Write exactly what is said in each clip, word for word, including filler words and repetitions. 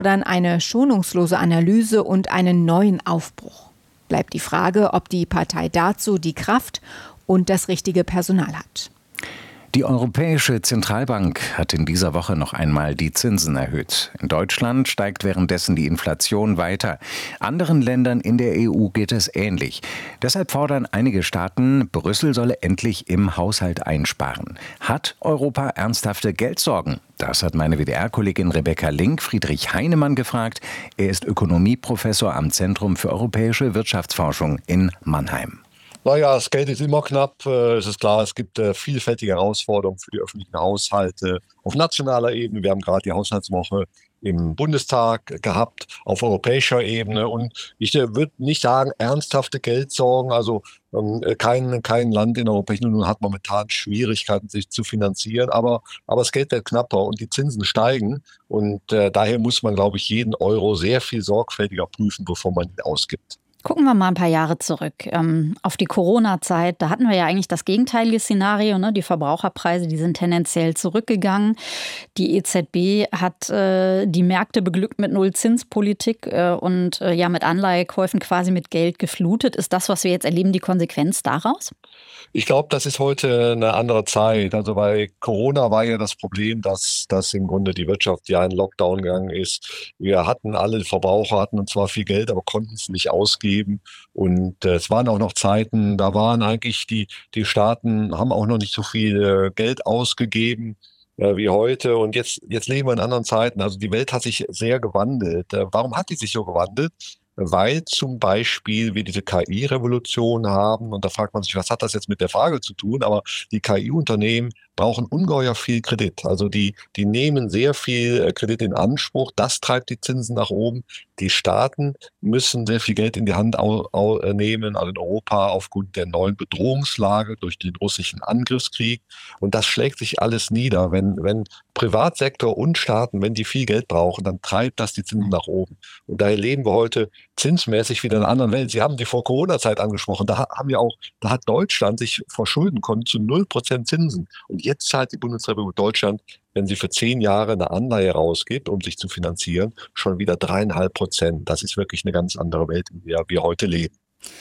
fordern eine schonungslose Analyse und einen neuen Aufbruch. Bleibt die Frage, ob die Partei dazu die Kraft und das richtige Personal hat. Die Europäische Zentralbank hat in dieser Woche noch einmal die Zinsen erhöht. In Deutschland steigt währenddessen die Inflation weiter. Anderen Ländern in der E U geht es ähnlich. Deshalb fordern einige Staaten, Brüssel solle endlich im Haushalt einsparen. Hat Europa ernsthafte Geldsorgen? Das hat meine W D R-Kollegin Rebecca Link Friedrich Heinemann gefragt. Er ist Ökonomieprofessor am Zentrum für europäische Wirtschaftsforschung in Mannheim. Naja, das Geld ist immer knapp. Es ist klar, es gibt vielfältige Herausforderungen für die öffentlichen Haushalte auf nationaler Ebene. Wir haben gerade die Haushaltswoche im Bundestag gehabt, auf europäischer Ebene. Und ich würde nicht sagen, ernsthafte Geldsorgen. Also kein, kein Land in der Europäischen Union hat momentan Schwierigkeiten, sich zu finanzieren. Aber, aber das Geld wird knapper und die Zinsen steigen. Und äh, daher muss man, glaube ich, jeden Euro sehr viel sorgfältiger prüfen, bevor man ihn ausgibt. Gucken wir mal ein paar Jahre zurück ähm, auf die Corona-Zeit. Da hatten wir ja eigentlich das gegenteilige Szenario. Ne? Die Verbraucherpreise, die sind tendenziell zurückgegangen. Die E Z B hat äh, die Märkte beglückt mit Nullzinspolitik äh, und äh, ja mit Anleihekäufen quasi mit Geld geflutet. Ist das, was wir jetzt erleben, die Konsequenz daraus? Ich glaube, das ist heute eine andere Zeit. Also bei Corona war ja das Problem, dass, dass im Grunde die Wirtschaft ja in Lockdown gegangen ist. Wir hatten alle Verbraucher, hatten zwar viel Geld, aber konnten es nicht ausgeben. Und äh, es waren auch noch Zeiten, da waren eigentlich die, die Staaten, haben auch noch nicht so viel äh, Geld ausgegeben äh, wie heute. Und jetzt, jetzt leben wir in anderen Zeiten. Also die Welt hat sich sehr gewandelt. Äh, warum hat die sich so gewandelt? Weil zum Beispiel wir diese K I-Revolution haben und da fragt man sich, was hat das jetzt mit der Frage zu tun? Aber die K I-Unternehmen brauchen ungeheuer viel Kredit. Also die, die nehmen sehr viel Kredit in Anspruch. Das treibt die Zinsen nach oben. Die Staaten müssen sehr viel Geld in die Hand au, au, nehmen, also in Europa aufgrund der neuen Bedrohungslage durch den russischen Angriffskrieg. Und das schlägt sich alles nieder. Wenn, wenn Privatsektor und Staaten, wenn die viel Geld brauchen, dann treibt das die Zinsen nach oben. Und daher leben wir heute zinsmäßig wieder in einer anderen Welt. Sie haben die vor Corona-Zeit angesprochen. Da haben wir auch, da hat Deutschland sich verschulden können zu null Prozent Zinsen. Und jetzt zahlt die Bundesrepublik Deutschland, wenn sie für zehn Jahre eine Anleihe rausgibt, um sich zu finanzieren, schon wieder dreieinhalb Prozent. Das ist wirklich eine ganz andere Welt, in der wir heute leben.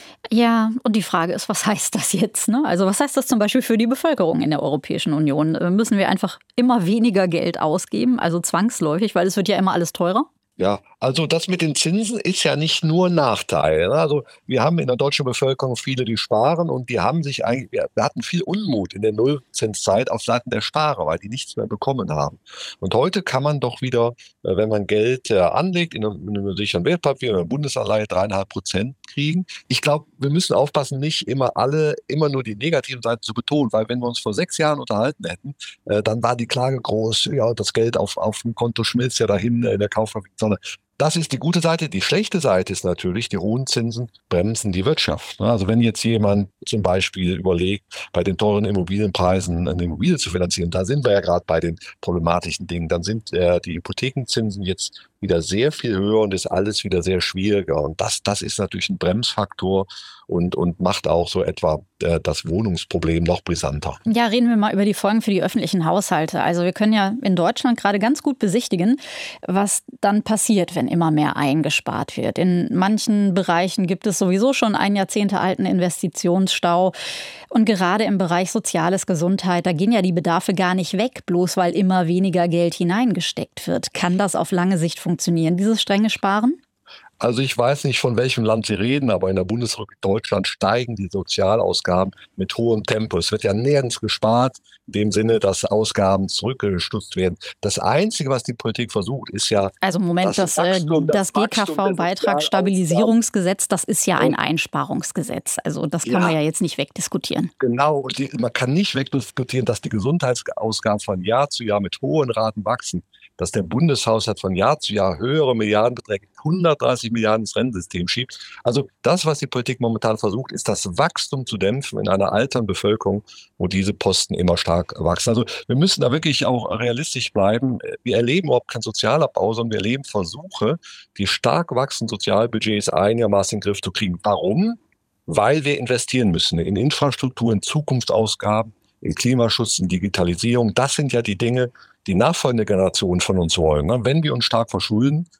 Ja, und die Frage ist, was heißt das jetzt? Ne? Also was heißt das zum Beispiel für die Bevölkerung in der Europäischen Union? Müssen wir einfach immer weniger Geld ausgeben, also zwangsläufig, weil es wird ja immer alles teurer? Ja, also das mit den Zinsen ist ja nicht nur ein Nachteil. Also wir haben in der deutschen Bevölkerung viele, die sparen und die haben sich eigentlich, wir hatten viel Unmut in der Nullzinszeit auf Seiten der Sparer, weil die nichts mehr bekommen haben. Und heute kann man doch wieder, wenn man Geld anlegt in einem sicheren Wertpapier, in einer Bundesanleihe, dreieinhalb Prozent kriegen. Ich glaube, wir müssen aufpassen, nicht immer alle, immer nur die negativen Seiten zu betonen, weil wenn wir uns vor sechs Jahren unterhalten hätten, dann war die Klage groß, ja, das Geld auf, auf dem Konto schmilzt ja dahin in der Kaufkraft. Das ist die gute Seite. Die schlechte Seite ist natürlich, die hohen Zinsen bremsen die Wirtschaft. Also wenn jetzt jemand zum Beispiel überlegt, bei den teuren Immobilienpreisen eine Immobilie zu finanzieren, da sind wir ja gerade bei den problematischen Dingen, dann sind äh, die Hypothekenzinsen jetzt wieder sehr viel höher und ist alles wieder sehr schwieriger. Und das, das ist natürlich ein Bremsfaktor und, und macht auch so etwa äh, das Wohnungsproblem noch brisanter. Ja, reden wir mal über die Folgen für die öffentlichen Haushalte. Also wir können ja in Deutschland gerade ganz gut besichtigen, was dann passiert, wenn immer mehr eingespart wird. In manchen Bereichen gibt es sowieso schon einen jahrzehntealten Investitionsstau. Und gerade im Bereich Soziales, Gesundheit, da gehen ja die Bedarfe gar nicht weg, bloß weil immer weniger Geld hineingesteckt wird. Kann das auf lange Sicht funktionieren, dieses strenge Sparen? Also ich weiß nicht, von welchem Land Sie reden, aber in der Bundesrepublik Deutschland steigen die Sozialausgaben mit hohem Tempo. Es wird ja nirgends gespart, in dem Sinne, dass Ausgaben zurückgestutzt werden. Das Einzige, was die Politik versucht, ist ja... Also Moment, das, das, Wachstum, das, das G K V-Beitragsstabilisierungsgesetz, das ist ja ein Einsparungsgesetz. Also das kann ja, man ja jetzt nicht wegdiskutieren. Genau, und die, man kann nicht wegdiskutieren, dass die Gesundheitsausgaben von Jahr zu Jahr mit hohen Raten wachsen. Dass der Bundeshaushalt von Jahr zu Jahr höhere Milliardenbeträge, hundertdreißig Milliarden ins Rentensystem schiebt. Also das, was die Politik momentan versucht, ist das Wachstum zu dämpfen in einer alternden Bevölkerung, wo diese Posten immer stark wachsen. Also wir müssen da wirklich auch realistisch bleiben. Wir erleben überhaupt keinen Sozialabbau, sondern wir erleben Versuche, die stark wachsenden Sozialbudgets einigermaßen in den Griff zu kriegen. Warum? Weil wir investieren müssen in Infrastruktur, in Zukunftsausgaben, in Klimaschutz, in Digitalisierung. Das sind ja die Dinge, die nachfolgende Generationen von uns wollen. Wenn wir uns stark verschulden,